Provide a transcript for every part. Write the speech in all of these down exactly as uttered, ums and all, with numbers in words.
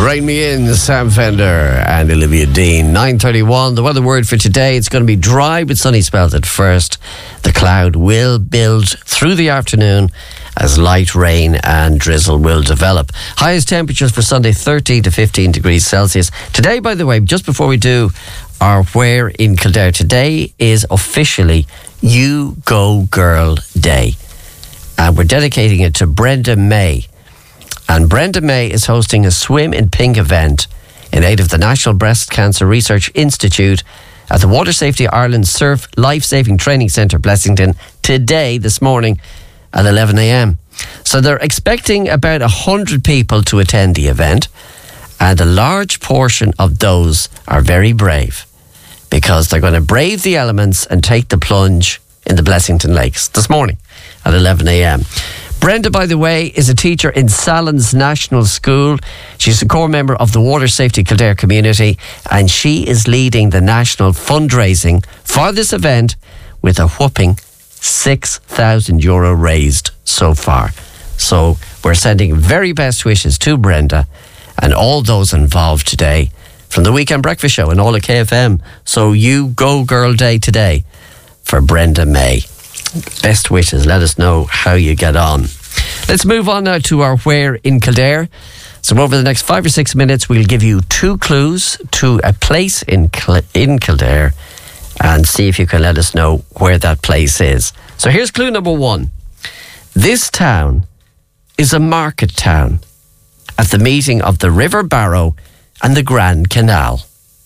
Rain Me In, Sam Fender and Olivia Dean. nine thirty-one, the weather word for today, it's going to be dry with sunny spells at first. The cloud will build through the afternoon as light rain and drizzle will develop. Highest temperatures for Sunday, thirteen to fifteen degrees Celsius. Today, by the way, just before we do our Where in Kildare, today is officially You Go Girl Day. And we're dedicating it to Brenda May. And Brenda May is hosting a Swim in Pink event in aid of the National Breast Cancer Research Institute at the Water Safety Ireland Surf Life Saving Training Centre, Blessington, today, this morning at eleven a.m. So they're expecting about one hundred people to attend the event, and a large portion of those are very brave because they're going to brave the elements and take the plunge in the Blessington Lakes this morning at eleven a.m. Brenda, by the way, is a teacher in Sallins National School. She's a core member of the Water Safety Kildare community, and she is leading the national fundraising for this event with a whopping six thousand euro raised so far. So we're sending very best wishes to Brenda and all those involved today from the Weekend Breakfast Show and all at K F M. So You Go Girl Day today for Brenda May. Best wishes. Let us know how you get on. Let's move on now to our Where in Kildare. So over the next five or six minutes, we'll give you two clues to a place in Cl- in Kildare and see if you can let us know where that place is. So here's clue number one. This town is a market town at the meeting of the River Barrow and the Grand Canal.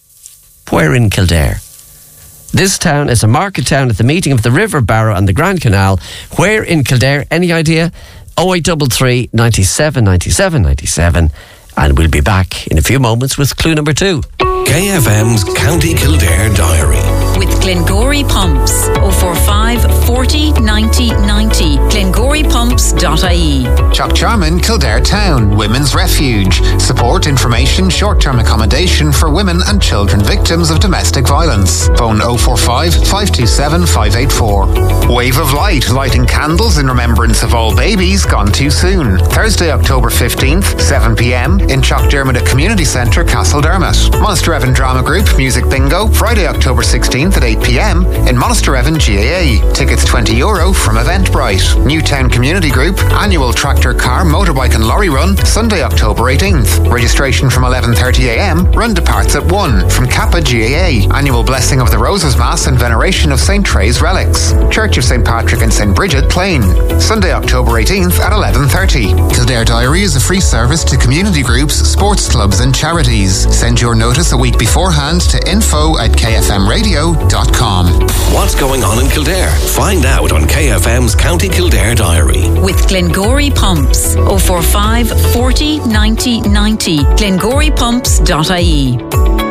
Where in Kildare? This town is a market town at the meeting of the River Barrow and the Grand Canal. Where in Kildare? Any idea? oh eight three three, nine seven, nine seven, nine seven. And we'll be back in a few moments with clue number two. K F M's County Kildare Diary. With Glengory Pumps. oh four five, forty, ninety, ninety. glengory pumps dot I E. Chuck Charman, Kildare Town, Women's Refuge. Support, information, short-term accommodation for women and children victims of domestic violence. Phone oh four five, five two seven, five eight four. Wave of Light, lighting candles in remembrance of all babies gone too soon. Thursday, October fifteenth, seven p.m. in Chuck Dermot Community Centre, Castledermot. Monaster Evan Drama Group, Music Bingo, Friday, October sixteenth at eight p.m. in Monaster Evan G A A. Tickets twenty euro from Eventbrite. Newtown Community Group, annual tractor, car, motorbike and lorry run, Sunday, October eighteenth. Registration from eleven thirty a.m. Run departs at one from Kappa G A A. Annual Blessing of the Roses Mass and veneration of Saint Trey's relics. Church of Saint Patrick and Saint Bridget, Plain. Sunday, October eighteenth at eleven thirty. Kildare Diary is a free service to community groups, sports clubs and charities. Send your notice a week beforehand to info at k f m radio dot com. What's going on in Kildare? Find out on K F M's County Kildare Diary. With Glengory Pumps. oh four five, forty, ninety, ninety. glengory pumps dot I E.